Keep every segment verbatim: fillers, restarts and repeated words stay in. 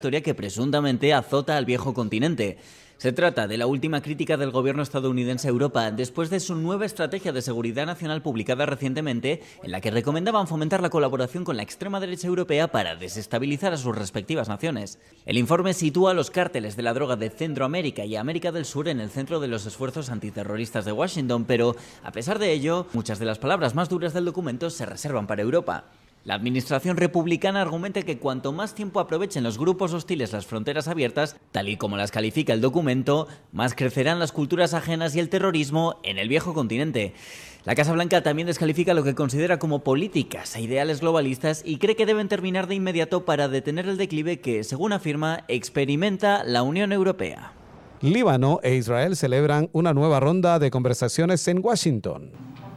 historia que presuntamente azota al viejo continente. Se trata de la última crítica del gobierno estadounidense a Europa después de su nueva estrategia de seguridad nacional publicada recientemente, en la que recomendaban fomentar la colaboración con la extrema derecha europea para desestabilizar a sus respectivas naciones. El informe sitúa los cárteles de la droga de Centroamérica y América del Sur en el centro de los esfuerzos antiterroristas de Washington, pero a pesar de ello, muchas de las palabras más duras del documento se reservan para Europa. La administración republicana argumenta que cuanto más tiempo aprovechen los grupos hostiles las fronteras abiertas, tal y como las califica el documento, más crecerán las culturas ajenas y el terrorismo en el viejo continente. La Casa Blanca también descalifica lo que considera como políticas e ideales globalistas y cree que deben terminar de inmediato para detener el declive que, según afirma, experimenta la Unión Europea. Líbano e Israel celebran una nueva ronda de conversaciones en Washington.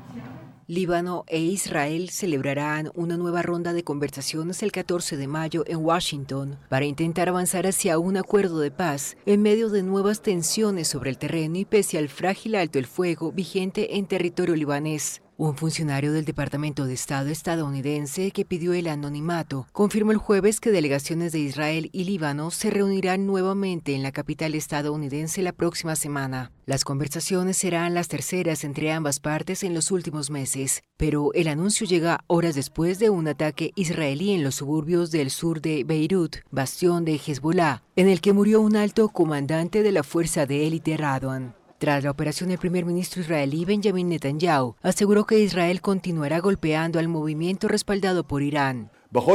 Líbano e Israel celebrarán una nueva ronda de conversaciones el catorce de mayo en Washington para intentar avanzar hacia un acuerdo de paz en medio de nuevas tensiones sobre el terreno y pese al frágil alto el fuego vigente en territorio libanés. Un funcionario del Departamento de Estado estadounidense que pidió el anonimato confirmó el jueves que delegaciones de Israel y Líbano se reunirán nuevamente en la capital estadounidense la próxima semana. Las conversaciones serán las terceras entre ambas partes en los últimos meses, pero el anuncio llega horas después de un ataque israelí en los suburbios del sur de Beirut, bastión de Hezbollah, en el que murió un alto comandante de la fuerza de élite Radwan. Tras la operación, el primer ministro israelí Benjamin Netanyahu aseguró que Israel continuará golpeando al movimiento respaldado por Irán.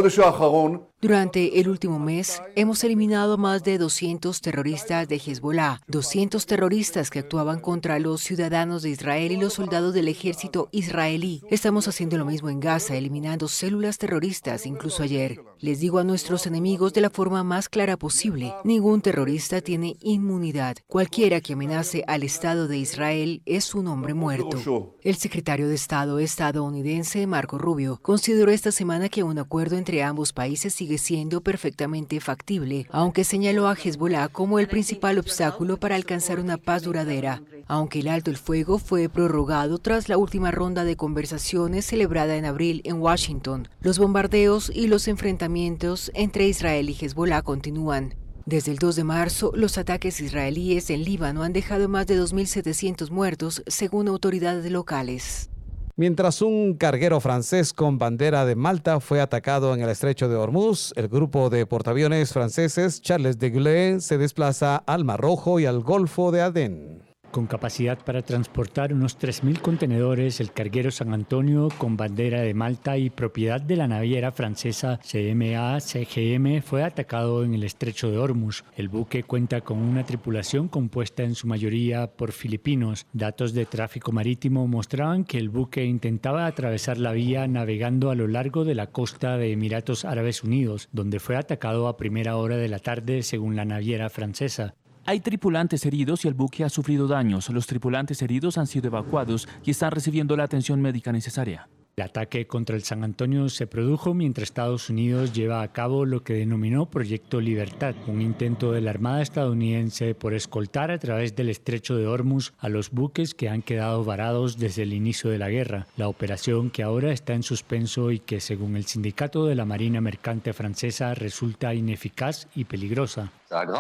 Durante el último mes, hemos eliminado más de doscientos terroristas de Hezbollah, doscientos terroristas que actuaban contra los ciudadanos de Israel y los soldados del ejército israelí. Estamos haciendo lo mismo en Gaza, eliminando células terroristas, incluso ayer. Les digo a nuestros enemigos de la forma más clara posible, ningún terrorista tiene inmunidad. Cualquiera que amenace al Estado de Israel es un hombre muerto. El secretario de Estado estadounidense, Marco Rubio, consideró esta semana que un acuerdo entre ambos países sigue siendo perfectamente factible, aunque señaló a Hezbollah como el principal obstáculo para alcanzar una paz duradera. Aunque el alto el fuego fue prorrogado tras la última ronda de conversaciones celebrada en abril en Washington, los bombardeos y los enfrentamientos entre Israel y Hezbollah continúan. Desde el dos de marzo, los ataques israelíes en Líbano han dejado más de dos mil setecientos muertos, según autoridades locales. Mientras un carguero francés con bandera de Malta fue atacado en el estrecho de Hormuz, el grupo de portaaviones franceses Charles de Gaulle se desplaza al Mar Rojo y al Golfo de Adén. Con capacidad para transportar unos tres mil contenedores, el carguero San Antonio, con bandera de Malta y propiedad de la naviera francesa C M A C G M, fue atacado en el estrecho de Hormuz. El buque cuenta con una tripulación compuesta en su mayoría por filipinos. Datos de tráfico marítimo mostraban que el buque intentaba atravesar la vía navegando a lo largo de la costa de Emiratos Árabes Unidos, donde fue atacado a primera hora de la tarde, según la naviera francesa. Hay tripulantes heridos y el buque ha sufrido daños. Los tripulantes heridos han sido evacuados y están recibiendo la atención médica necesaria. El ataque contra el San Antonio se produjo mientras Estados Unidos lleva a cabo lo que denominó Proyecto Libertad, un intento de la Armada estadounidense por escoltar a través del estrecho de Hormuz a los buques que han quedado varados desde el inicio de la guerra. La operación, que ahora está en suspenso y que, según el sindicato de la Marina Mercante francesa, resulta ineficaz y peligrosa.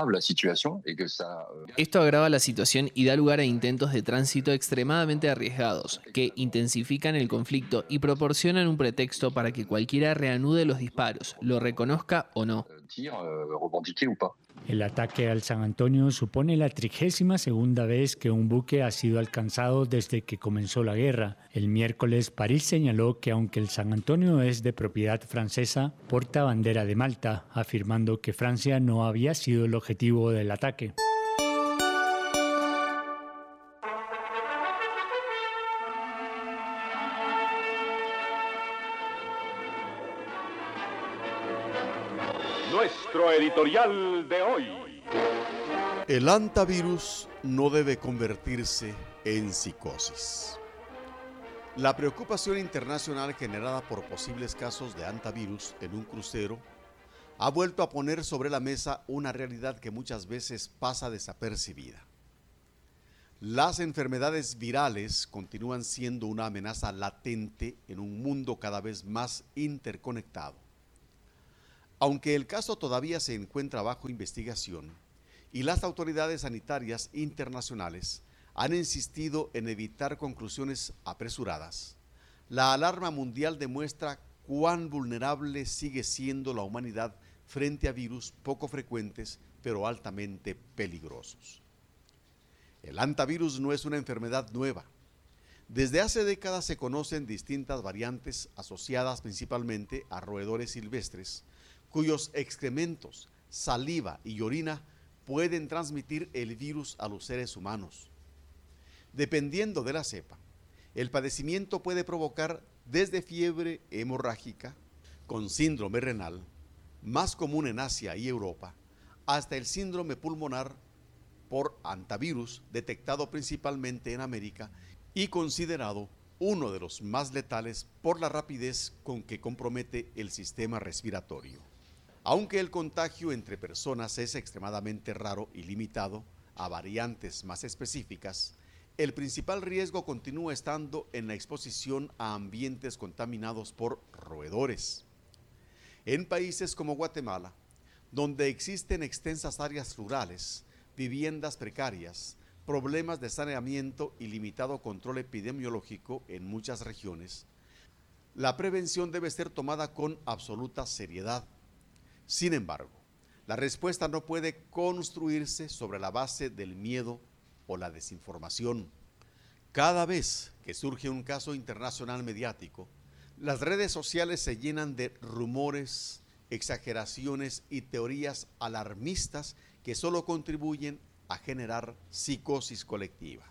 Esto agrava la situación y da lugar a intentos de tránsito extremadamente arriesgados, que intensifican el conflicto y proporcionan un pretexto para que cualquiera reanude los disparos, lo reconozca o no. El ataque al San Antonio supone la trigésima segunda vez que un buque ha sido alcanzado desde que comenzó la guerra. El miércoles, París señaló que aunque el San Antonio es de propiedad francesa, porta bandera de Malta, afirmando que Francia no había sido el objetivo del ataque. Nuestro editorial de hoy. El antivirus no debe convertirse en psicosis. La preocupación internacional generada por posibles casos de antivirus en un crucero ha vuelto a poner sobre la mesa una realidad que muchas veces pasa desapercibida. Las enfermedades virales continúan siendo una amenaza latente en un mundo cada vez más interconectado. Aunque el caso todavía se encuentra bajo investigación y las autoridades sanitarias internacionales han insistido en evitar conclusiones apresuradas, la alarma mundial demuestra cuán vulnerable sigue siendo la humanidad frente a virus poco frecuentes pero altamente peligrosos. El hantavirus no es una enfermedad nueva. Desde hace décadas se conocen distintas variantes asociadas principalmente a roedores silvestres, cuyos excrementos, saliva y orina pueden transmitir el virus a los seres humanos. Dependiendo de la cepa, el padecimiento puede provocar desde fiebre hemorrágica con síndrome renal, más común en Asia y Europa, hasta el síndrome pulmonar por hantavirus, detectado principalmente en América y considerado uno de los más letales por la rapidez con que compromete el sistema respiratorio. Aunque el contagio entre personas es extremadamente raro y limitado a variantes más específicas, el principal riesgo continúa estando en la exposición a ambientes contaminados por roedores. En países como Guatemala, donde existen extensas áreas rurales, viviendas precarias, problemas de saneamiento y limitado control epidemiológico en muchas regiones, la prevención debe ser tomada con absoluta seriedad. Sin embargo, la respuesta no puede construirse sobre la base del miedo o la desinformación. Cada vez que surge un caso internacional mediático, las redes sociales se llenan de rumores, exageraciones y teorías alarmistas que solo contribuyen a generar psicosis colectiva.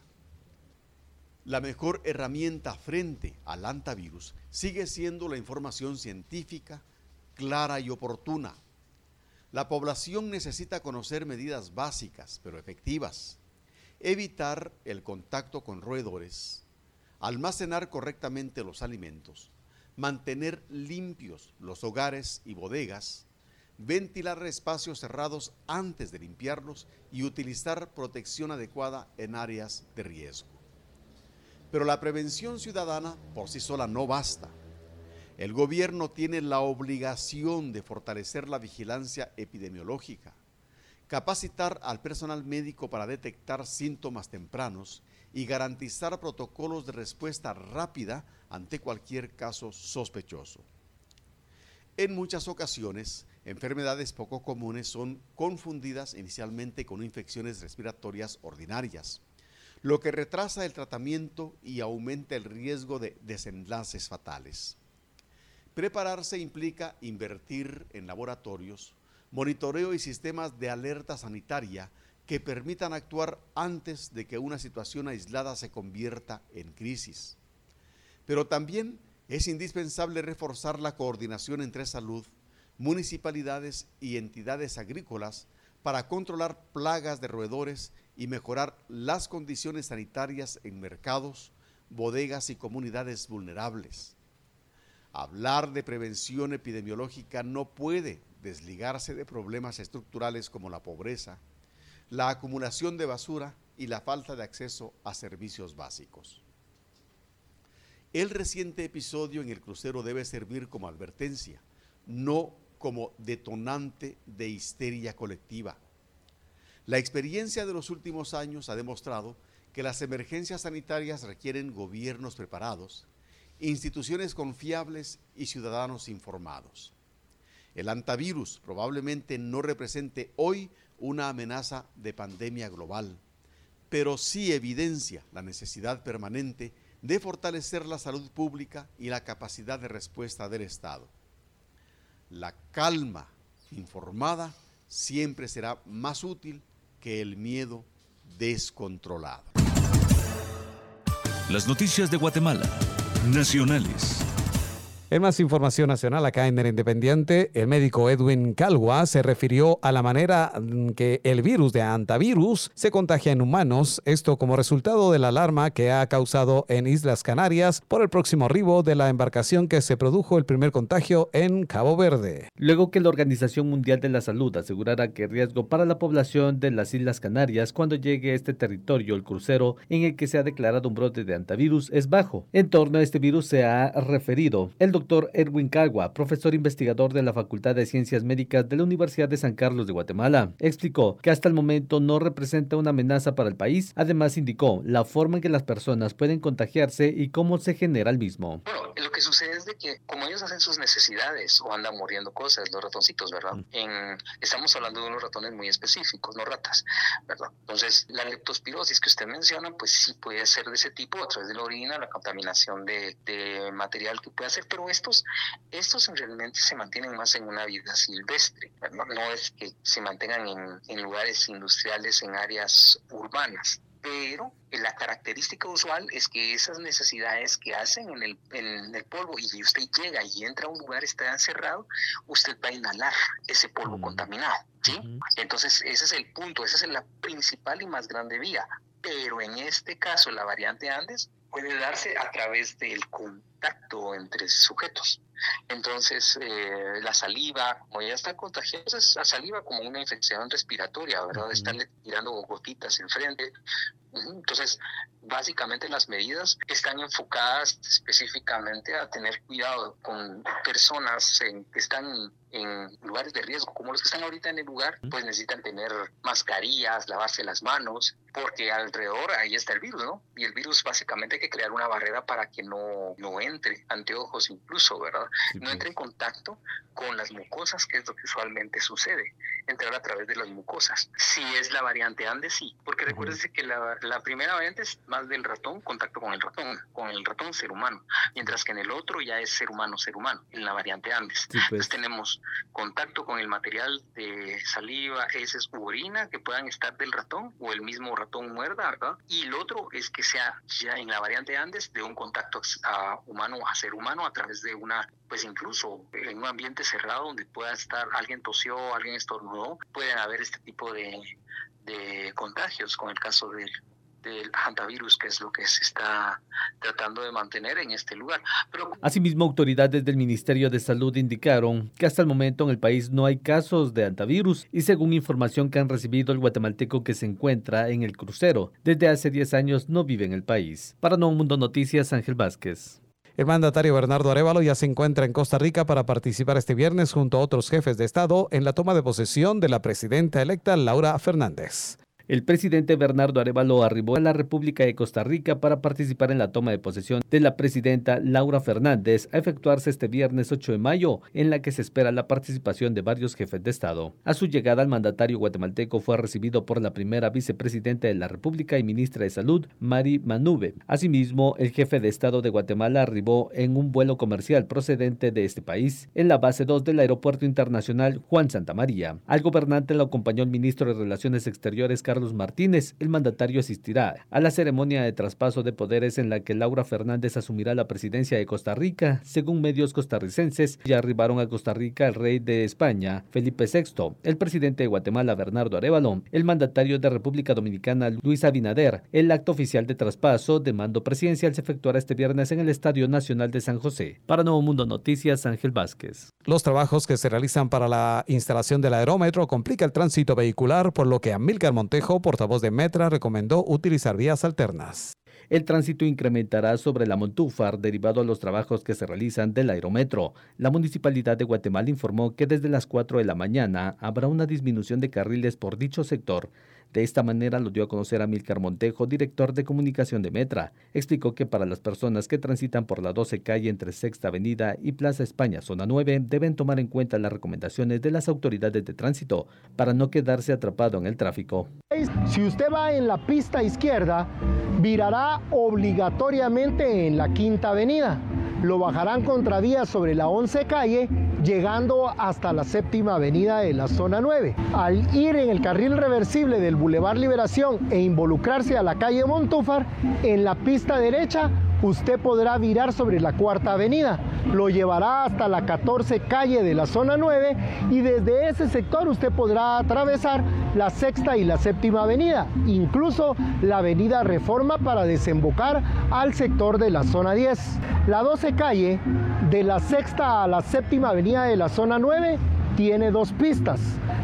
La mejor herramienta frente al hantavirus sigue siendo la información científica, clara y oportuna. La población necesita conocer medidas básicas, pero efectivas. Evitar el contacto con roedores, almacenar correctamente los alimentos, mantener limpios los hogares y bodegas, ventilar espacios cerrados antes de limpiarlos y utilizar protección adecuada en áreas de riesgo. Pero la prevención ciudadana por sí sola no basta. El gobierno tiene la obligación de fortalecer la vigilancia epidemiológica, capacitar al personal médico para detectar síntomas tempranos y garantizar protocolos de respuesta rápida ante cualquier caso sospechoso. En muchas ocasiones, enfermedades poco comunes son confundidas inicialmente con infecciones respiratorias ordinarias, lo que retrasa el tratamiento y aumenta el riesgo de desenlaces fatales. Prepararse implica invertir en laboratorios, monitoreo y sistemas de alerta sanitaria que permitan actuar antes de que una situación aislada se convierta en crisis. Pero también es indispensable reforzar la coordinación entre salud, municipalidades y entidades agrícolas para controlar plagas de roedores y mejorar las condiciones sanitarias en mercados, bodegas y comunidades vulnerables. Hablar de prevención epidemiológica no puede desligarse de problemas estructurales como la pobreza, la acumulación de basura y la falta de acceso a servicios básicos. El reciente episodio en el crucero debe servir como advertencia, no como detonante de histeria colectiva. La experiencia de los últimos años ha demostrado que las emergencias sanitarias requieren gobiernos preparados, instituciones confiables y ciudadanos informados. El hantavirus probablemente no represente hoy una amenaza de pandemia global, pero sí evidencia la necesidad permanente de fortalecer la salud pública y la capacidad de respuesta del Estado. La calma informada siempre será más útil que el miedo descontrolado. Las noticias de Guatemala, nacionales. En más información nacional acá en el Independiente, el médico Edwin Calwa se refirió a la manera que el virus de hantavirus se contagia en humanos, esto como resultado de la alarma que ha causado en Islas Canarias por el próximo arribo de la embarcación que se produjo el primer contagio en Cabo Verde. Luego que la Organización Mundial de la Salud asegurara que el riesgo para la población de las Islas Canarias cuando llegue a este territorio el crucero en el que se ha declarado un brote de hantavirus es bajo. En torno a este virus se ha referido el doctor Erwin Cagua, profesor investigador de la Facultad de Ciencias Médicas de la Universidad de San Carlos de Guatemala, explicó que hasta el momento no representa una amenaza para el país. Además, indicó la forma en que las personas pueden contagiarse y cómo se genera el mismo. Bueno, lo que sucede es de que como ellos hacen sus necesidades o andan muriendo cosas, los ratoncitos, ¿verdad? Mm. En, estamos hablando de unos ratones muy específicos, no ratas, ¿verdad? Entonces, la leptospirosis que usted menciona, pues sí puede ser de ese tipo, a través de la orina, la contaminación de, de material que puede hacer, pero estos, estos realmente se mantienen más en una vida silvestre, ¿verdad? No es que se mantengan en, en lugares industriales, en áreas urbanas. Pero la característica usual es que esas necesidades que hacen en el, en el polvo, y usted llega y entra a un lugar, está encerrado, usted va a inhalar ese polvo uh-huh. contaminado, ¿sí? Uh-huh. Entonces ese es el punto, esa es la principal y más grande vía. Pero en este caso la variante Andes puede darse a través del contacto entre sujetos. Entonces, eh, la saliva, como ya está contagiosa, es la saliva como una infección respiratoria, ¿verdad? Uh-huh. Estarle tirando gotitas enfrente. Entonces, básicamente las medidas están enfocadas específicamente a tener cuidado con personas en, que están en lugares de riesgo, como los que están ahorita en el lugar, pues necesitan tener mascarillas, lavarse las manos, porque alrededor ahí está el virus, ¿no? Y el virus básicamente hay que crear una barrera para que no, no entre, anteojos incluso, ¿verdad? Sí, no entre en contacto con las mucosas, que es lo que usualmente sucede, entrar a través de las mucosas. Si es la variante Andes, sí, porque uh-huh. recuérdense que la, la primera variante es más del ratón, contacto con el ratón, con el ratón ser humano, mientras que en el otro ya es ser humano, ser humano, en la variante Andes. Sí, pues. Entonces tenemos contacto con el material de saliva, heces u orina que puedan estar del ratón o el mismo ratón muerda, ¿verdad? Y el otro es que sea ya en la variante Andes de un contacto a humano a ser humano a través de una, pues incluso en un ambiente cerrado donde pueda estar, alguien tosió, alguien estornudó, pueden haber este tipo de, de contagios con el caso del del hantavirus, que es lo que se está tratando de mantener en este lugar. Pero... Asimismo, autoridades del Ministerio de Salud indicaron que hasta el momento en el país no hay casos de hantavirus y según información que han recibido, el guatemalteco que se encuentra en el crucero desde hace diez años no vive en el país. Para Nuevo Mundo Noticias, Ángel Vázquez. El mandatario Bernardo Arévalo ya se encuentra en Costa Rica para participar este viernes junto a otros jefes de Estado en la toma de posesión de la presidenta electa Laura Fernández. El presidente Bernardo Arévalo arribó a la República de Costa Rica para participar en la toma de posesión de la presidenta Laura Fernández a efectuarse este viernes ocho de mayo, en la que se espera la participación de varios jefes de Estado. A su llegada, el mandatario guatemalteco fue recibido por la primera vicepresidenta de la República y ministra de Salud, Mari Manube. Asimismo, el jefe de Estado de Guatemala arribó en un vuelo comercial procedente de este país en la base dos del Aeropuerto Internacional Juan Santamaría. Al gobernante lo acompañó el ministro de Relaciones Exteriores, Carlos Carlos Martínez. El mandatario asistirá a la ceremonia de traspaso de poderes en la que Laura Fernández asumirá la presidencia de Costa Rica. Según medios costarricenses, ya arribaron a Costa Rica el rey de España, Felipe sexto, el presidente de Guatemala, Bernardo Arévalo, el mandatario de República Dominicana, Luis Abinader. El acto oficial de traspaso de mando presidencial se efectuará este viernes en el Estadio Nacional de San José. Para Nuevo Mundo Noticias, Ángel Vázquez. Los trabajos que se realizan para la instalación del aerómetro complica el tránsito vehicular, por lo que Amílcar Montejo, portavoz de Metra, recomendó utilizar vías alternas. El tránsito incrementará sobre la Montúfar derivado a los trabajos que se realizan del aerómetro. La Municipalidad de Guatemala informó que desde las cuatro de la mañana habrá una disminución de carriles por dicho sector. De esta manera lo dio a conocer Amílcar Montejo, director de comunicación de Metra. Explicó que para las personas que transitan por la doce calle entre Sexta Avenida y Plaza España, zona nueve, deben tomar en cuenta las recomendaciones de las autoridades de tránsito para no quedarse atrapado en el tráfico. Si usted va en la pista izquierda, virará obligatoriamente en la Quinta Avenida. Lo bajarán contravía sobre la once calle, llegando hasta la Séptima Avenida de la zona nueve. Al ir en el carril reversible del Boulevard Liberación e involucrarse a la calle Montúfar, en la pista derecha usted podrá virar sobre la Cuarta Avenida. Lo llevará hasta la catorce calle de la zona nueve y desde ese sector usted podrá atravesar la Sexta y la Séptima Avenida, incluso la Avenida Reforma para desembocar al sector de la zona diez. La doce calle, de la Sexta a la Séptima Avenida de la zona nueve, tiene dos pistas.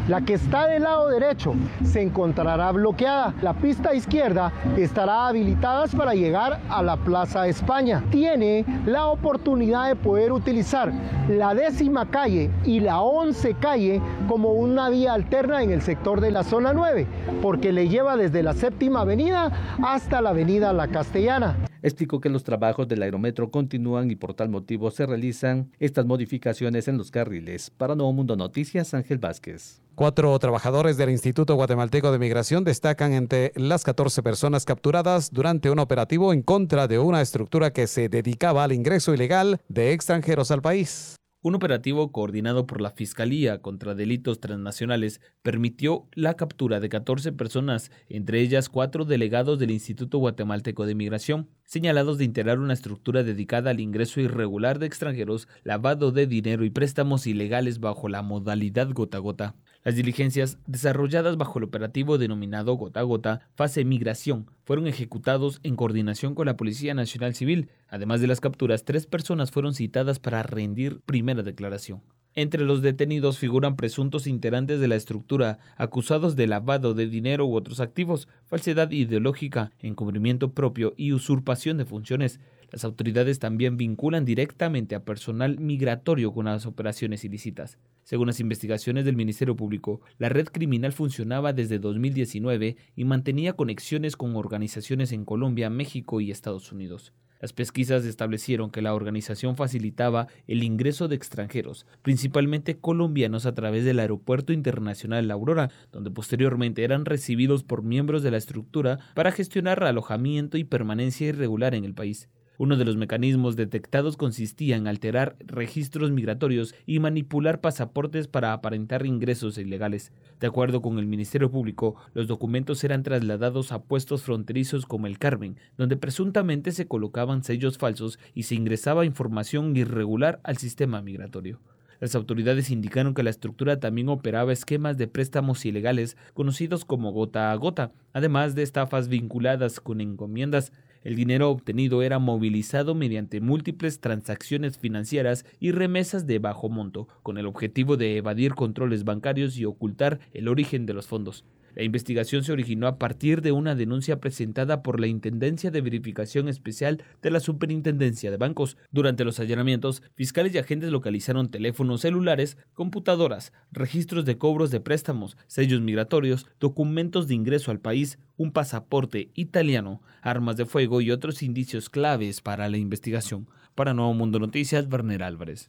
La que está del lado derecho se encontrará bloqueada. La pista izquierda estará habilitada para llegar a la Plaza España. Tiene la oportunidad de poder utilizar la décima calle y la once calle como una vía alterna en el sector de la zona nueve, porque le lleva desde la séptima avenida hasta la avenida La Castellana. Explicó que los trabajos del aerometro continúan y por tal motivo se realizan estas modificaciones en los carriles. Para Nuevo Mundo Noticias, Ángel Vázquez. Cuatro trabajadores del Instituto Guatemalteco de Migración destacan entre las catorce personas capturadas durante un operativo en contra de una estructura que se dedicaba al ingreso ilegal de extranjeros al país. Un operativo coordinado por la Fiscalía contra Delitos Transnacionales permitió la captura de catorce personas, entre ellas cuatro delegados del Instituto Guatemalteco de Migración, señalados de integrar una estructura dedicada al ingreso irregular de extranjeros, lavado de dinero y préstamos ilegales bajo la modalidad gota a gota. Las diligencias, desarrolladas bajo el operativo denominado Gota a Gota, fase migración, fueron ejecutados en coordinación con la Policía Nacional Civil. Además de las capturas, tres personas fueron citadas para rendir primera declaración. Entre los detenidos figuran presuntos integrantes de la estructura, acusados de lavado de dinero u otros activos, falsedad ideológica, encubrimiento propio y usurpación de funciones. Las autoridades también vinculan directamente a personal migratorio con las operaciones ilícitas. Según las investigaciones del Ministerio Público, la red criminal funcionaba desde dos mil diecinueve y mantenía conexiones con organizaciones en Colombia, México y Estados Unidos. Las pesquisas establecieron que la organización facilitaba el ingreso de extranjeros, principalmente colombianos, a través del Aeropuerto Internacional La Aurora, donde posteriormente eran recibidos por miembros de la estructura para gestionar alojamiento y permanencia irregular en el país. Uno de los mecanismos detectados consistía en alterar registros migratorios y manipular pasaportes para aparentar ingresos ilegales. De acuerdo con el Ministerio Público, los documentos eran trasladados a puestos fronterizos como el Carmen, donde presuntamente se colocaban sellos falsos y se ingresaba información irregular al sistema migratorio. Las autoridades indicaron que la estructura también operaba esquemas de préstamos ilegales conocidos como gota a gota, además de estafas vinculadas con encomiendas. El dinero obtenido era movilizado mediante múltiples transacciones financieras y remesas de bajo monto, con el objetivo de evadir controles bancarios y ocultar el origen de los fondos. La investigación se originó a partir de una denuncia presentada por la Intendencia de Verificación Especial de la Superintendencia de Bancos. Durante los allanamientos, fiscales y agentes localizaron teléfonos celulares, computadoras, registros de cobros de préstamos, sellos migratorios, documentos de ingreso al país, un pasaporte italiano, armas de fuego y otros indicios claves para la investigación. Para Nuevo Mundo Noticias, Werner Álvarez.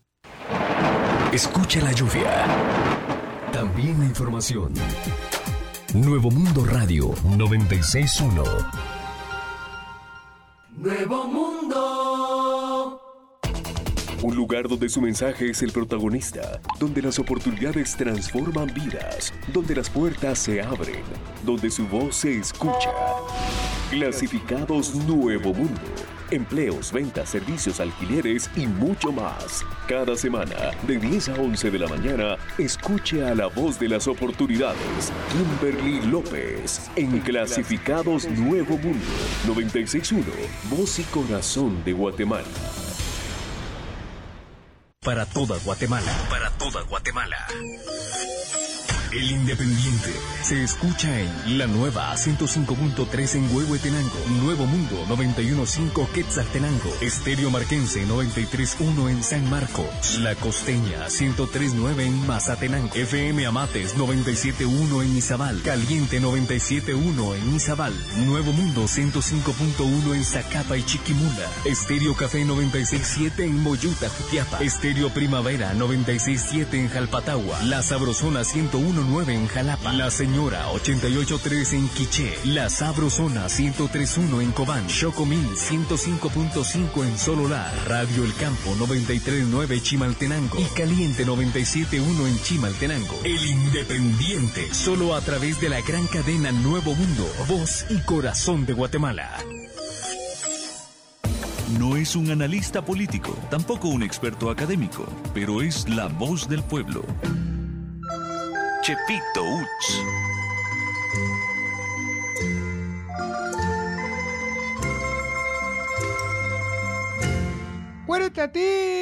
Escucha la lluvia. También la información. Nuevo Mundo Radio noventa y seis punto uno. Nuevo Mundo. Un lugar donde su mensaje es el protagonista, donde las oportunidades transforman vidas, donde las puertas se abren, donde su voz se escucha. Clasificados Nuevo Mundo. Empleos, ventas, servicios, alquileres y mucho más. Cada semana, de diez a once de la mañana, escuche a la voz de las oportunidades, Kimberly López, en Clasificados Nuevo Mundo, noventa y seis punto uno, voz y corazón de Guatemala. Para toda Guatemala, para toda Guatemala. El Independiente se escucha en la nueva ciento cinco punto tres en Huehuetenango, Nuevo Mundo noventa y uno punto cinco Quetzaltenango, Estéreo Marquense noventa y tres punto uno en San Marcos, La Costeña ciento tres punto nueve en Mazatenango, F M Amates noventa y siete punto uno en Izabal, Caliente noventa y siete punto uno en Izabal, Nuevo Mundo ciento cinco punto uno en Zacapa y Chiquimula, Estéreo Café noventa y seis punto siete en Moyuta, Jutiapa, Estéreo Primavera noventa y seis punto siete en Jalpatagua, La Sabrosona ciento uno punto nueve en Jalapa, La Señora ochenta y ocho punto tres en Quiché, La Sabrosona ciento tres punto uno en Cobán, Chocomil ciento cinco punto cinco en Sololá, Radio El Campo noventa y tres punto nueve Chimaltenango y Caliente noventa y siete punto uno en Chimaltenango. El Independiente, solo a través de la gran cadena Nuevo Mundo, voz y corazón de Guatemala. No es un analista político, tampoco un experto académico, pero es la voz del pueblo. Chepito Uch. ¡Cuérdate a ti!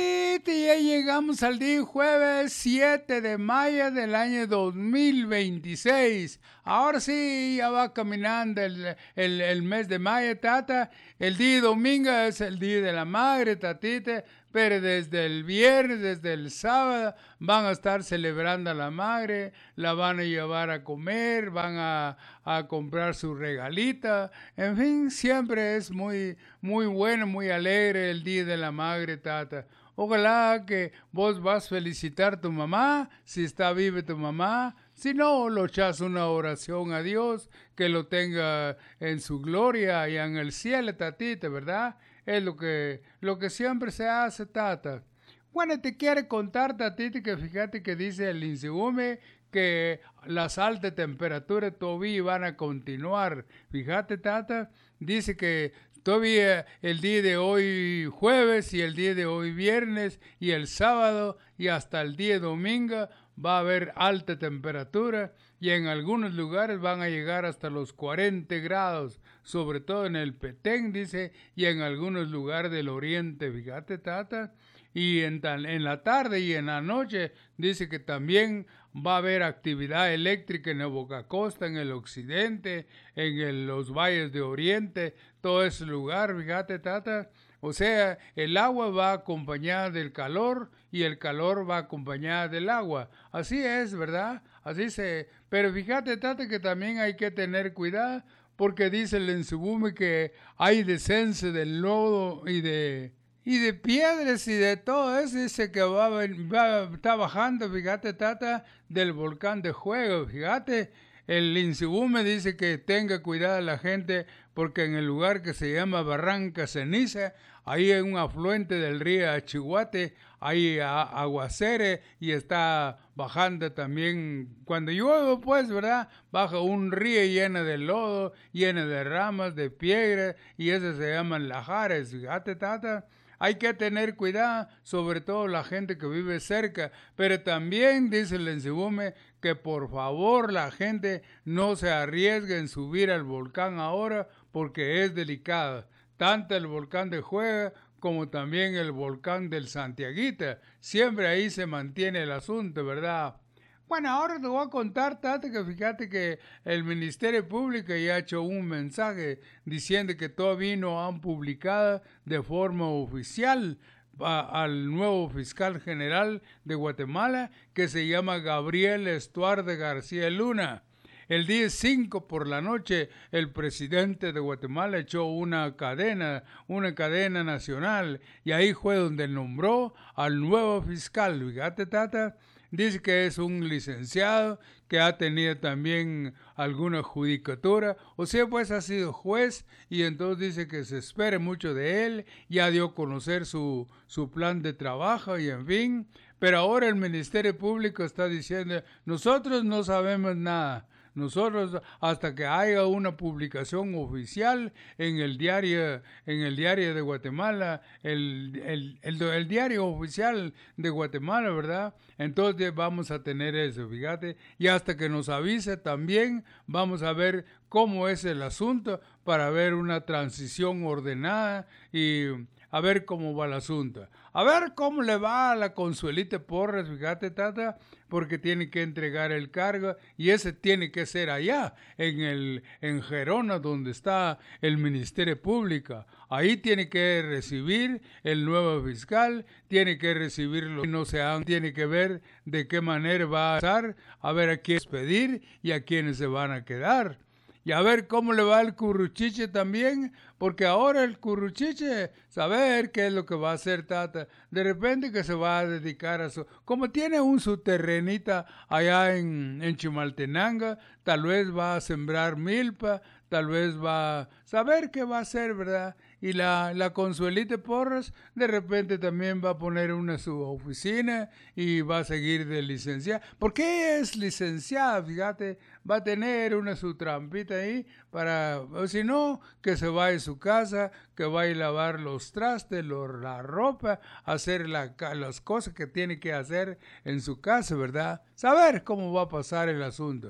Tatita, ya llegamos al día jueves siete de mayo del año dos mil veintiséis. Ahora sí, ya va caminando el, el, el mes de mayo, Tata. El día domingo es el día de la madre, Tatita. Pero desde el viernes, desde el sábado, van a estar celebrando a la madre, la van a llevar a comer, van a, a comprar su regalita. En fin, siempre es muy, muy bueno, muy alegre el día de la madre, Tata. Ojalá que vos vas a felicitar a tu mamá, si está viva tu mamá. Si no, lo echas una oración a Dios, que lo tenga en su gloria allá en el cielo, Tatita, ¿verdad? Es lo que, lo que siempre se hace, Tata. Bueno, te quiere contar, Tatita, que fíjate que dice el INSEUME que las altas temperaturas todavía van a continuar. Fíjate, Tata, dice que todavía el día de hoy jueves y el día de hoy viernes y el sábado y hasta el día domingo va a haber alta temperatura y en algunos lugares van a llegar hasta los cuarenta grados, sobre todo en el Petén, dice, y en algunos lugares del oriente, fíjate, Tata. Y en, tan, en la tarde y en la noche dice que también va a haber actividad eléctrica en el Boca Costa, en el occidente, en el, los valles de oriente, todo ese lugar, fíjate, Tata. O sea, el agua va acompañada del calor y el calor va acompañada del agua. Así es, ¿verdad? Así se... Pero fíjate, Tata, que también hay que tener cuidado porque dice el INSEUME que hay descenso del lodo y de... Y de piedras y de todo eso, dice que va, va, está bajando, fíjate, Tata, del volcán de Fuego, fíjate. El INSEUME dice que tenga cuidado la gente porque en el lugar que se llama Barranca Ceniza, ahí hay un afluente del río Achihuate, hay aguacere y está bajando también, cuando llueve pues, ¿verdad? Baja un río lleno de lodo, lleno de ramas, de piedras y eso se llaman lajares, fíjate, Tata. Hay que tener cuidado, sobre todo la gente que vive cerca, pero también dice el INSEUME que por favor la gente no se arriesgue en subir al volcán ahora porque es delicado. Tanto el volcán de Juega como también el volcán del Santiaguita. Siempre ahí se mantiene el asunto, ¿verdad? Bueno, ahora te voy a contar, Tata, que fíjate que el Ministerio Público ya ha hecho un mensaje diciendo que todavía no han publicado de forma oficial a, al nuevo fiscal general de Guatemala, que se llama Gabriel Estuardo García Luna. El día cinco por la noche, el presidente de Guatemala echó una cadena, una cadena nacional, y ahí fue donde nombró al nuevo fiscal. Fíjate, Tata. Dice que es un licenciado que ha tenido también alguna judicatura, o sea, pues ha sido juez y entonces dice que se espera mucho de él, ya dio a conocer su, su plan de trabajo y en fin, pero ahora el Ministerio Público está diciendo, nosotros no sabemos nada. Nosotros, hasta que haya una publicación oficial en el diario, en el diario de Guatemala, el, el, el, el diario oficial de Guatemala, ¿verdad? Entonces vamos a tener eso, fíjate, y hasta que nos avise también vamos a ver cómo es el asunto para ver una transición ordenada y a ver cómo va el asunto. A ver cómo le va a la Consuelita Porras, fíjate, Tata, porque tiene que entregar el cargo y ese tiene que ser allá, en el en Gerona, donde está el Ministerio Público. Ahí tiene que recibir el nuevo fiscal, tiene que recibirlo, no se han, tiene que ver de qué manera va a pasar, a ver a quién despedir y a quiénes se van a quedar. Y a ver cómo le va al Curruchiche también, porque ahora el Curruchiche, saber qué es lo que va a hacer, Tata. De repente que se va a dedicar a su... Como tiene un su terrenita allá en, en Chimaltenango, tal vez va a sembrar milpa, tal vez va a saber qué va a hacer, ¿verdad? Y la, la Consuelita Porras de repente también va a poner una su oficina y va a seguir de licenciada. Porque ella es licenciada, fíjate, va a tener una su trampita ahí para, o si no, que se vaya a su casa, que vaya a lavar los trastes, los, la ropa, hacer la, las cosas que tiene que hacer en su casa, ¿verdad? Saber cómo va a pasar el asunto.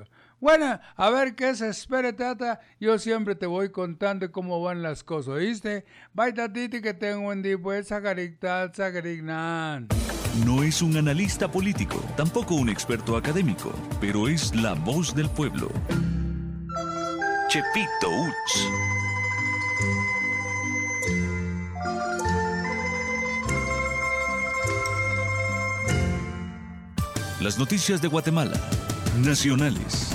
Bueno, a ver qué se espera, tata. Yo siempre te voy contando cómo van las cosas, ¿oíste? Bye, tatiti, que tengo un día, pues, sacarictal, sacarignan. No es un analista político, tampoco un experto académico, pero es la voz del pueblo. Chepito Uts. Las noticias de Guatemala, nacionales.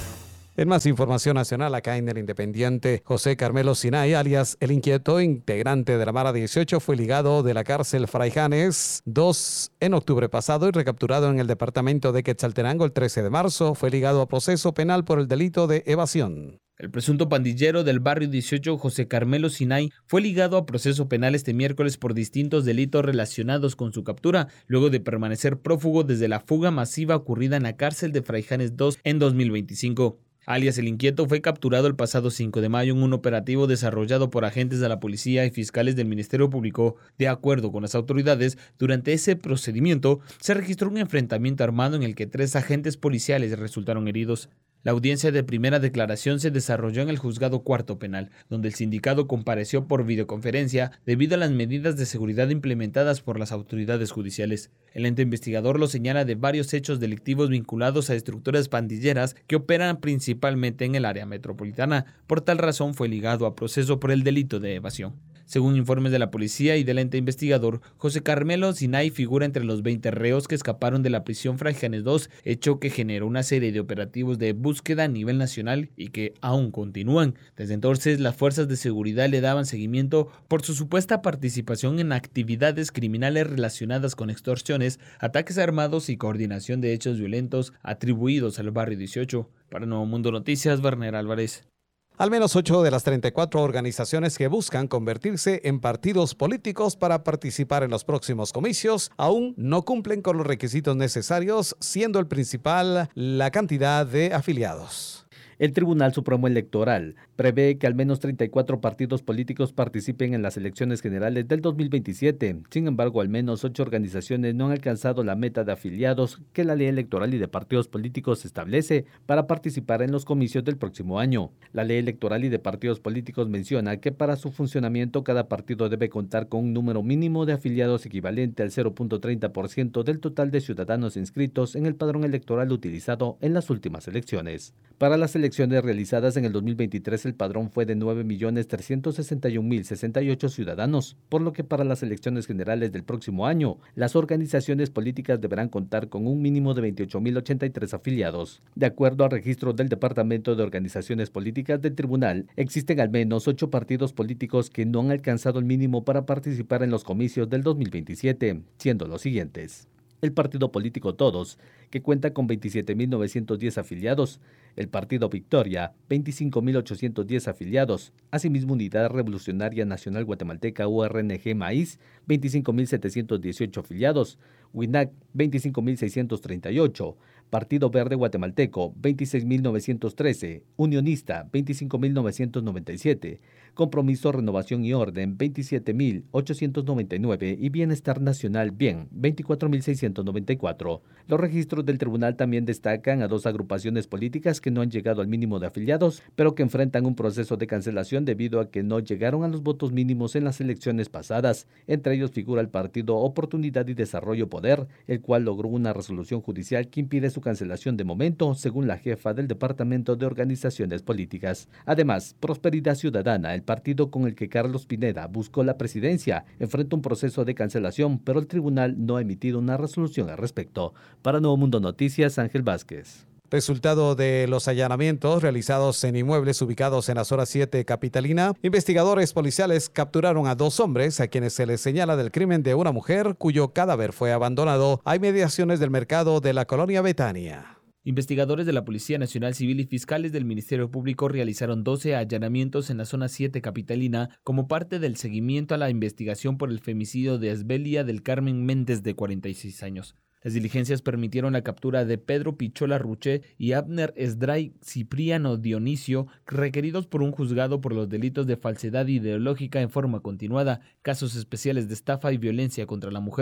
En más información nacional, acá en El Independiente, José Carmelo Sinay, alias El Inquieto, integrante de la Mara dieciocho, fue ligado de la cárcel Fraijanes dos en octubre pasado y recapturado en el departamento de Quetzaltenango el trece de marzo. Fue ligado a proceso penal por el delito de evasión. El presunto pandillero del barrio dieciocho, José Carmelo Sinay, fue ligado a proceso penal este miércoles por distintos delitos relacionados con su captura, luego de permanecer prófugo desde la fuga masiva ocurrida en la cárcel de Fraijanes dos en dos mil veinticinco. Alias El Inquieto fue capturado el pasado cinco de mayo en un operativo desarrollado por agentes de la policía y fiscales del Ministerio Público. De acuerdo con las autoridades, durante ese procedimiento se registró un enfrentamiento armado en el que tres agentes policiales resultaron heridos. La audiencia de primera declaración se desarrolló en el Juzgado Cuarto Penal, donde el sindicado compareció por videoconferencia debido a las medidas de seguridad implementadas por las autoridades judiciales. El ente investigador lo señala de varios hechos delictivos vinculados a estructuras pandilleras que operan principalmente en el área metropolitana. Por tal razón fue ligado a proceso por el delito de evasión. Según informes de la policía y del ente investigador, José Carmelo Sinay figura entre los veinte reos que escaparon de la prisión Fraijanes dos, hecho que generó una serie de operativos de búsqueda a nivel nacional y que aún continúan. Desde entonces, las fuerzas de seguridad le daban seguimiento por su supuesta participación en actividades criminales relacionadas con extorsiones, ataques armados y coordinación de hechos violentos atribuidos al barrio dieciocho. Para Nuevo Mundo Noticias, Werner Álvarez. Al menos ocho de las treinta y cuatro organizaciones que buscan convertirse en partidos políticos para participar en los próximos comicios aún no cumplen con los requisitos necesarios, siendo el principal la cantidad de afiliados. El Tribunal Supremo Electoral prevé que al menos treinta y cuatro partidos políticos participen en las elecciones generales del dos mil veintisiete. Sin embargo, al menos ocho organizaciones no han alcanzado la meta de afiliados que la Ley Electoral y de Partidos Políticos establece para participar en los comicios del próximo año. La Ley Electoral y de Partidos Políticos menciona que para su funcionamiento cada partido debe contar con un número mínimo de afiliados equivalente al cero punto treinta por ciento del total de ciudadanos inscritos en el padrón electoral utilizado en las últimas elecciones. Para las elecciones realizadas en el dos mil veintitrés, el padrón fue de nueve millones trescientos sesenta y un mil sesenta y ocho ciudadanos, por lo que para las elecciones generales del próximo año, las organizaciones políticas deberán contar con un mínimo de veintiocho mil ochenta y tres afiliados. De acuerdo al registro del Departamento de Organizaciones Políticas del Tribunal, existen al menos ocho partidos políticos que no han alcanzado el mínimo para participar en los comicios del dos mil veintisiete, siendo los siguientes: el Partido Político Todos, que cuenta con veintisiete mil novecientos diez afiliados, el Partido Victoria, veinticinco mil ochocientos diez afiliados, asimismo Unidad Revolucionaria Nacional Guatemalteca U R N G Maíz, veinticinco mil setecientos dieciocho afiliados, WINAC, veinticinco mil seiscientos treinta y ocho, Partido Verde Guatemalteco, veintiséis mil novecientos trece, Unionista, veinticinco mil novecientos noventa y siete, Compromiso, Renovación y Orden, veintisiete mil ochocientos noventa y nueve y Bienestar Nacional Bien, veinticuatro mil seiscientos noventa y cuatro. Los registros del tribunal también destacan a dos agrupaciones políticas que no han llegado al mínimo de afiliados, pero que enfrentan un proceso de cancelación debido a que no llegaron a los votos mínimos en las elecciones pasadas. Entre ellos figura el Partido Oportunidad y Desarrollo Poder, el cual logró una resolución judicial que impide su cancelación de momento, según la jefa del Departamento de Organizaciones Políticas. Además, Prosperidad Ciudadana, el partido con el que Carlos Pineda buscó la presidencia, enfrenta un proceso de cancelación, pero el tribunal no ha emitido una resolución al respecto. Para Nuevo Mundo Noticias, Ángel Vázquez. Resultado de los allanamientos realizados en inmuebles ubicados en la zona siete capitalina, investigadores policiales capturaron a dos hombres a quienes se les señala del crimen de una mujer cuyo cadáver fue abandonado a inmediaciones del mercado de la colonia Betania. Investigadores de la Policía Nacional Civil y fiscales del Ministerio Público realizaron doce allanamientos en la zona siete capitalina como parte del seguimiento a la investigación por el femicidio de Esbelia del Carmen Méndez, de cuarenta y seis años. Las diligencias permitieron la captura de Pedro Pichola Ruche y Abner Esdray Cipriano Dionisio, requeridos por un juzgado por los delitos de falsedad ideológica en forma continuada, casos especiales de estafa y violencia contra la mujer.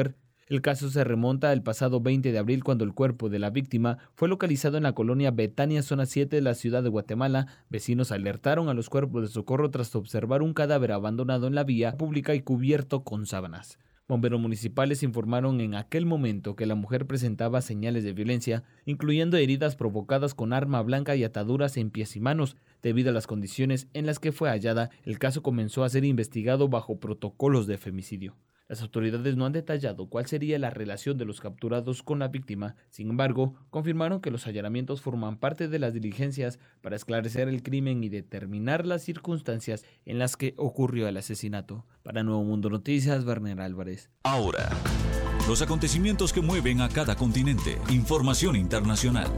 El caso se remonta al pasado veinte de abril, cuando el cuerpo de la víctima fue localizado en la colonia Betania, zona siete de la ciudad de Guatemala. Vecinos alertaron a los cuerpos de socorro tras observar un cadáver abandonado en la vía pública y cubierto con sábanas. Bomberos municipales informaron en aquel momento que la mujer presentaba señales de violencia, incluyendo heridas provocadas con arma blanca y ataduras en pies y manos. Debido a las condiciones en las que fue hallada, el caso comenzó a ser investigado bajo protocolos de femicidio. Las autoridades no han detallado cuál sería la relación de los capturados con la víctima. Sin embargo, confirmaron que los allanamientos forman parte de las diligencias para esclarecer el crimen y determinar las circunstancias en las que ocurrió el asesinato. Para Nuevo Mundo Noticias, Werner Álvarez. Ahora, los acontecimientos que mueven a cada continente. Información internacional.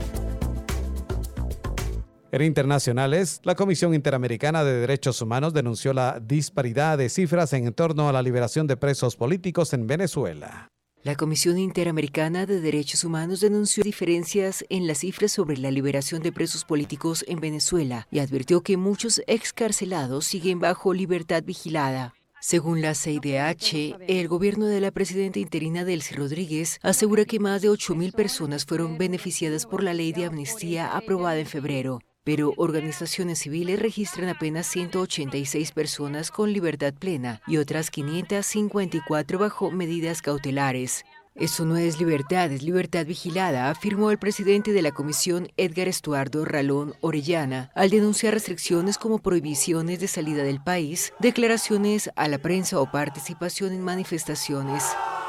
En internacionales, la Comisión Interamericana de Derechos Humanos denunció la disparidad de cifras en torno a la liberación de presos políticos en Venezuela. La Comisión Interamericana de Derechos Humanos denunció diferencias en las cifras sobre la liberación de presos políticos en Venezuela y advirtió que muchos excarcelados siguen bajo libertad vigilada. Según la C I D H, el gobierno de la presidenta interina Delcy Rodríguez asegura que más de ocho mil personas fueron beneficiadas por la ley de amnistía aprobada en febrero. Pero organizaciones civiles registran apenas ciento ochenta y seis personas con libertad plena y otras quinientas cincuenta y cuatro bajo medidas cautelares. Eso no es libertad, es libertad vigilada, afirmó el presidente de la comisión, Edgar Estuardo Ralón Orellana, al denunciar restricciones como prohibiciones de salida del país, declaraciones a la prensa o participación en manifestaciones.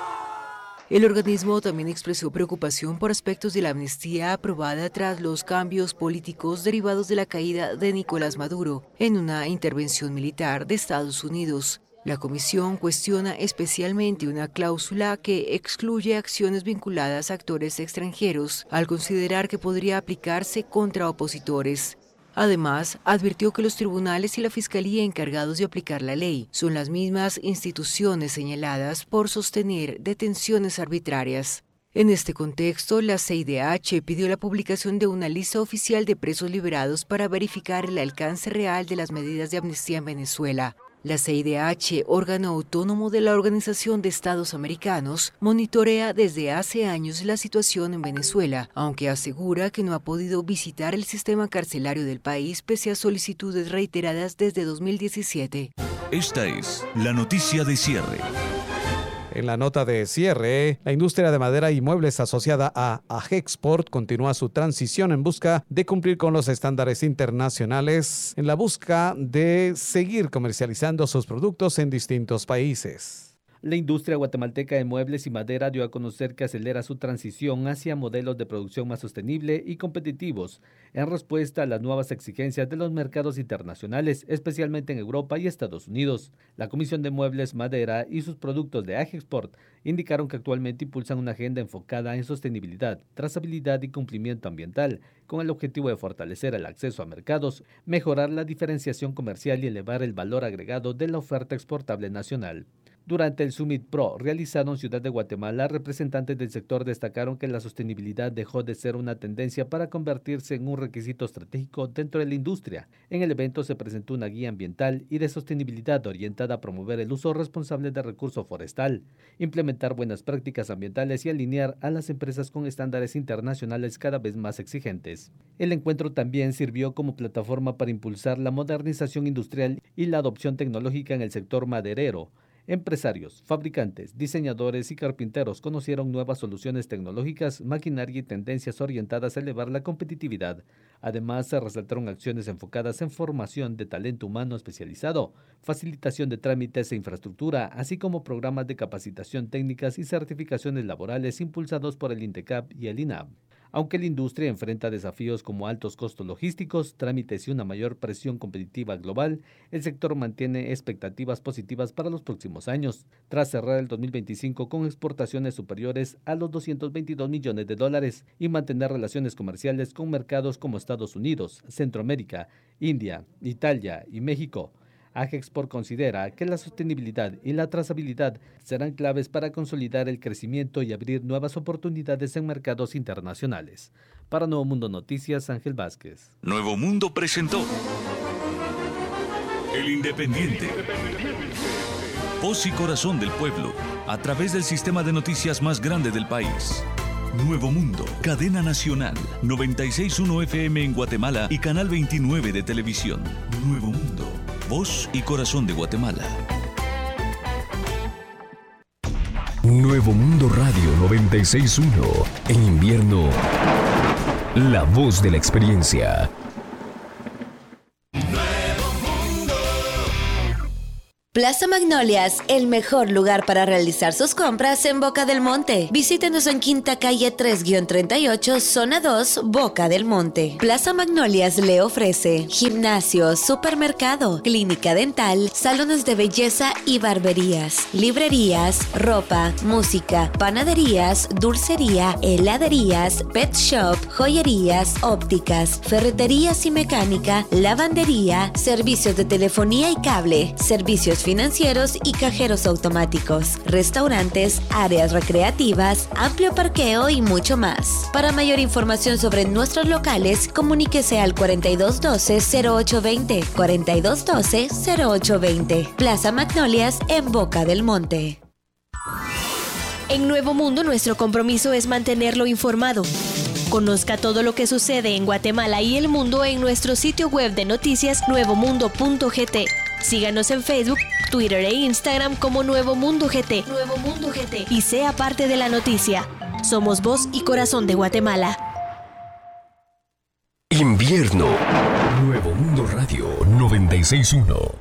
El organismo también expresó preocupación por aspectos de la amnistía aprobada tras los cambios políticos derivados de la caída de Nicolás Maduro en una intervención militar de Estados Unidos. La comisión cuestiona especialmente una cláusula que excluye acciones vinculadas a actores extranjeros, al considerar que podría aplicarse contra opositores. Además, advirtió que los tribunales y la Fiscalía encargados de aplicar la ley son las mismas instituciones señaladas por sostener detenciones arbitrarias. En este contexto, la C I D H pidió la publicación de una lista oficial de presos liberados para verificar el alcance real de las medidas de amnistía en Venezuela. La C I D H, órgano autónomo de la Organización de Estados Americanos, monitorea desde hace años la situación en Venezuela, aunque asegura que no ha podido visitar el sistema carcelario del país pese a solicitudes reiteradas desde dos mil diecisiete. Esta es la noticia de cierre. En la nota de cierre, la industria de madera y muebles asociada a Agexport continúa su transición en busca de cumplir con los estándares internacionales en la busca de seguir comercializando sus productos en distintos países. La industria guatemalteca de muebles y madera dio a conocer que acelera su transición hacia modelos de producción más sostenible y competitivos en respuesta a las nuevas exigencias de los mercados internacionales, especialmente en Europa y Estados Unidos. La Comisión de Muebles, Madera y sus productos de Agexport indicaron que actualmente impulsan una agenda enfocada en sostenibilidad, trazabilidad y cumplimiento ambiental, con el objetivo de fortalecer el acceso a mercados, mejorar la diferenciación comercial y elevar el valor agregado de la oferta exportable nacional. Durante el Summit Pro realizado en Ciudad de Guatemala, representantes del sector destacaron que la sostenibilidad dejó de ser una tendencia para convertirse en un requisito estratégico dentro de la industria. En el evento se presentó una guía ambiental y de sostenibilidad orientada a promover el uso responsable del recurso forestal, implementar buenas prácticas ambientales y alinear a las empresas con estándares internacionales cada vez más exigentes. El encuentro también sirvió como plataforma para impulsar la modernización industrial y la adopción tecnológica en el sector maderero. Empresarios, fabricantes, diseñadores y carpinteros conocieron nuevas soluciones tecnológicas, maquinaria y tendencias orientadas a elevar la competitividad. Además, se resaltaron acciones enfocadas en formación de talento humano especializado, facilitación de trámites e infraestructura, así como programas de capacitación técnicas y certificaciones laborales impulsados por el INTECAP y el INAB. Aunque la industria enfrenta desafíos como altos costos logísticos, trámites y una mayor presión competitiva global, el sector mantiene expectativas positivas para los próximos años, tras cerrar el dos mil veinticinco con exportaciones superiores a los doscientos veintidós millones de dólares y mantener relaciones comerciales con mercados como Estados Unidos, Centroamérica, India, Italia y México. Agexport considera que la sostenibilidad y la trazabilidad serán claves para consolidar el crecimiento y abrir nuevas oportunidades en mercados internacionales. Para Nuevo Mundo Noticias, Ángel Vázquez. Nuevo Mundo presentó El Independiente. voz y corazón del pueblo, a través del sistema de noticias más grande del país. Nuevo Mundo, cadena nacional, noventa y seis punto uno F M en Guatemala y canal veintinueve de televisión. Nuevo Mundo, voz y corazón de Guatemala. Nuevo Mundo Radio noventa y seis punto uno. En invierno, la voz de la experiencia. Plaza Magnolias, el mejor lugar para realizar sus compras en Boca del Monte. Visítenos en Quinta Calle tres guión treinta y ocho, Zona dos, Boca del Monte. Plaza Magnolias le ofrece gimnasio, supermercado, clínica dental, salones de belleza y barberías, librerías, ropa, música, panaderías, dulcería, heladerías, pet shop, joyerías, ópticas, ferreterías y mecánica, lavandería, servicios de telefonía y cable, servicios financieros y cajeros automáticos, restaurantes, áreas recreativas, amplio parqueo y mucho más. Para mayor información sobre nuestros locales, comuníquese al cuarenta y dos doce, cero ocho veinte, cuarenta y dos doce, cero ocho veinte. Plaza Magnolias en Boca del Monte. En Nuevo Mundo, nuestro compromiso es mantenerlo informado. Conozca todo lo que sucede en Guatemala y el mundo en nuestro sitio web de noticias nuevo mundo punto g t. Síganos en Facebook, Twitter e Instagram como Nuevo Mundo G T. Nuevo Mundo G T. Y sea parte de la noticia. Somos voz y corazón de Guatemala. Invierno. Nuevo Mundo Radio noventa y seis punto uno.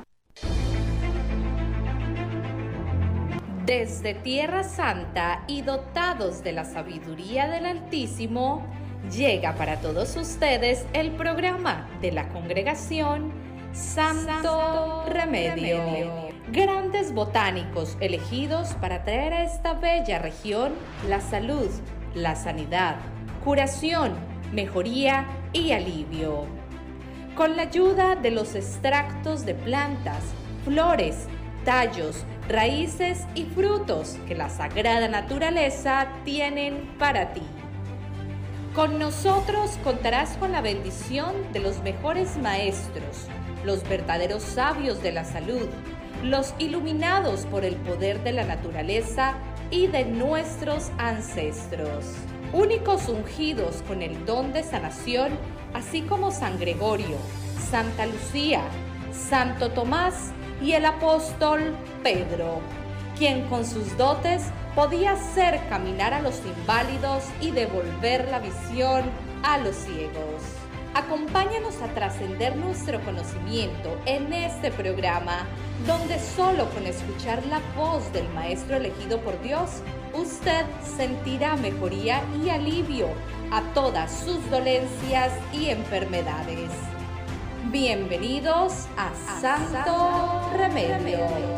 Desde Tierra Santa y dotados de la sabiduría del Altísimo, llega para todos ustedes el programa de la congregación Santo, Santo Remedio. Remedio. Grandes botánicos elegidos para traer a esta bella región la salud, la sanidad, curación, mejoría y alivio. Con la ayuda de los extractos de plantas, flores, tallos, raíces y frutos que la sagrada naturaleza tienen para ti. Con nosotros contarás con la bendición de los mejores maestros, los verdaderos sabios de la salud, los iluminados por el poder de la naturaleza y de nuestros ancestros. Únicos ungidos con el don de sanación, así como San Gregorio, Santa Lucía, Santo Tomás y el apóstol Pedro, quien con sus dotes podía hacer caminar a los inválidos y devolver la visión a los ciegos. Acompáñanos a trascender nuestro conocimiento en este programa, donde solo con escuchar la voz del Maestro elegido por Dios, usted sentirá mejoría y alivio a todas sus dolencias y enfermedades. Bienvenidos a Santo Remedio.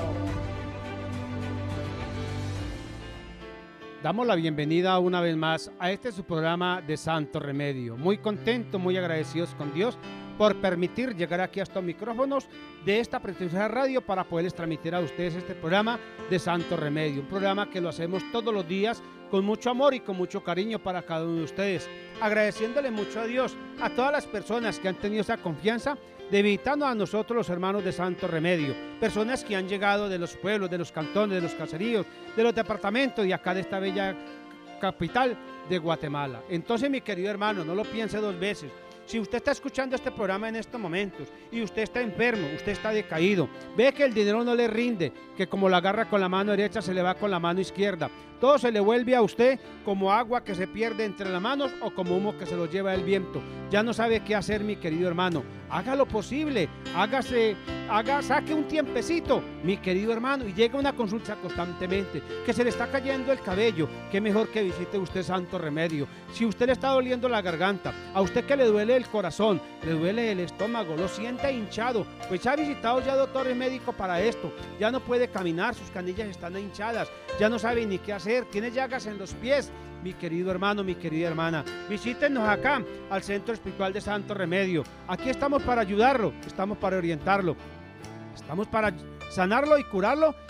Damos la bienvenida una vez más a este su programa de Santo Remedio. Muy contentos, muy agradecidos con Dios por permitir llegar aquí a estos micrófonos de esta prestigiosa radio para poderles transmitir a ustedes este programa de Santo Remedio. Un programa que lo hacemos todos los días con mucho amor y con mucho cariño para cada uno de ustedes. Agradeciéndole mucho a Dios, a todas las personas que han tenido esa confianza de invitarnos a nosotros los hermanos de Santo Remedio, personas que han llegado de los pueblos, de los cantones, de los caseríos, de los departamentos y acá de esta bella capital de Guatemala. Entonces, mi querido hermano, no lo piense dos veces. Si usted está escuchando este programa en estos momentos y usted está enfermo, usted está decaído, ve que el dinero no le rinde, que como la agarra con la mano derecha se le va con la mano izquierda, todo se le vuelve a usted como agua que se pierde entre las manos o como humo que se lo lleva el viento. Ya no sabe qué hacer, mi querido hermano. Haga lo posible, hágase, haga, saque un tiempecito, mi querido hermano, y llegue a una consulta constantemente. Que se le está cayendo el cabello, qué mejor que visite usted Santo Remedio. Si usted le está doliendo la garganta, a usted que le duele el corazón, le duele el estómago, lo siente hinchado, pues ya ha visitado ya doctores médicos para esto. Ya no puede caminar, sus canillas están hinchadas, ya no sabe ni qué hacer, tiene llagas en los pies. Mi querido hermano, mi querida hermana, visítenos acá al Centro Espiritual de Santo Remedio. Aquí estamos para ayudarlo, estamos para orientarlo, estamos para sanarlo y curarlo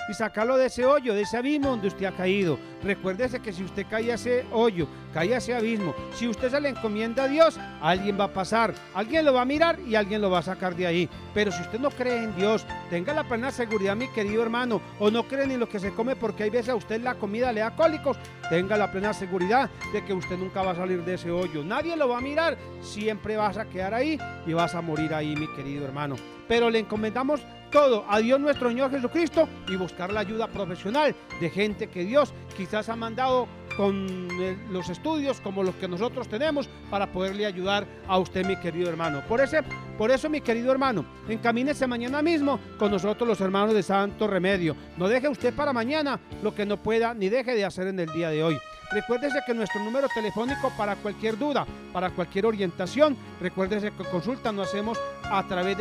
y sacarlo de ese hoyo, de ese abismo donde usted ha caído. Recuérdese que si usted cae a ese hoyo, cae a ese abismo, si usted se le encomienda a Dios, alguien va a pasar, alguien lo va a mirar y alguien lo va a sacar de ahí. Pero si usted no cree en Dios, tenga la plena seguridad, mi querido hermano, o no cree ni lo que se come, porque hay veces a usted la comida le da cólicos, tenga la plena seguridad de que usted nunca va a salir de ese hoyo. Nadie lo va a mirar, siempre vas a quedar ahí y vas a morir ahí, mi querido hermano. Pero le encomendamos todo a Dios nuestro Señor Jesucristo y buscar la ayuda profesional de gente que Dios quizás ha mandado con los estudios como los que nosotros tenemos para poderle ayudar a usted, mi querido hermano. Por, ese, por eso, mi querido hermano, encamínese mañana mismo con nosotros los hermanos de Santo Remedio. No deje usted para mañana lo que no pueda ni deje de hacer en el día de hoy. Recuérdese que nuestro número telefónico para cualquier duda, para cualquier orientación, recuérdese que consulta nos hacemos a través de